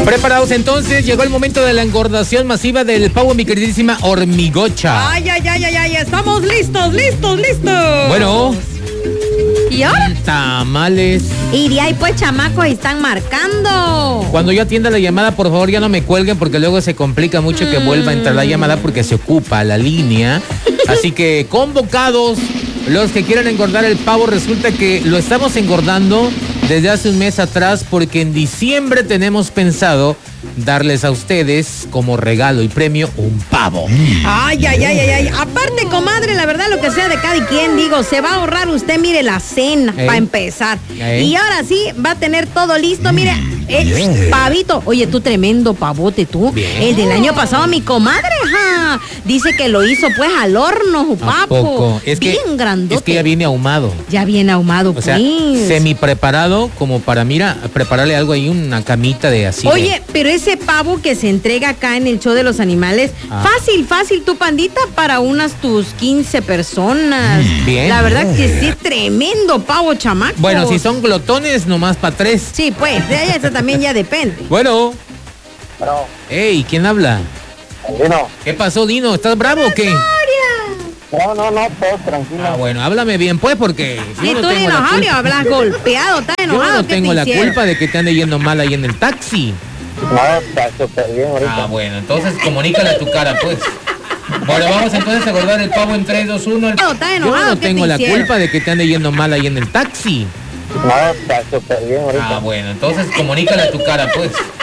Preparados entonces, llegó el momento de la engordación masiva del pavo, mi queridísima Hormigocha. Ay, estamos listos. Bueno. ¿Y ahora? Tamales. Iría y pues, chamacos, están marcando. Cuando yo atienda la llamada, por favor, ya no me cuelguen porque luego se complica mucho que vuelva a entrar la llamada porque se ocupa la línea. Así que convocados los que quieran engordar el pavo, resulta que lo estamos engordando desde hace un mes atrás porque en diciembre tenemos pensado darles a ustedes como regalo y premio un pavo. Ay. Aparte, comadre, la verdad, lo que sea de cada quien, digo, se va a ahorrar usted, mire, la cena, para empezar. Y ahora sí, va a tener todo listo, mire, pavito. Oye, tú tremendo pavote, tú. Bien. El del año pasado, mi comadre, dice que lo hizo, pues, al horno, papo. Poco. Bien grandote. Es que ya viene ahumado. Ya viene ahumado, O sea, semi preparado como para, mira, prepararle algo ahí, una camita de así. Oye, pero ese pavo que se entrega acá en el show de los animales, fácil, tu pandita, para unas tus 15 personas. Bien. La verdad que sí, tremendo pavo, chamaco. Bueno, si son glotones, nomás para 3. Sí, pues, de eso también ya depende. Bueno. Bueno, Ey, ¿quién habla? Dino. ¿Qué pasó, Dino? ¿Estás bravo o qué? No, todo tranquilo. Bueno, háblame bien, pues, porque Si yo no tú tengo eres la enojado y culpa. hablas golpeado, estás enojado. Yo no ¿qué tengo te la hicieron? culpa de que te ande yendo mal ahí en el taxi. No, está súper bien ahorita. Bueno, entonces comunícale a tu cara, pues. Bueno, vamos entonces a guardar el pavo en 3, 2, 1. No, está enojado, Yo no ¿qué tengo te la hicieron? culpa de que te ande yendo mal ahí en el taxi. No, está súper bien ahorita. Bueno, entonces comunícale a tu cara, pues.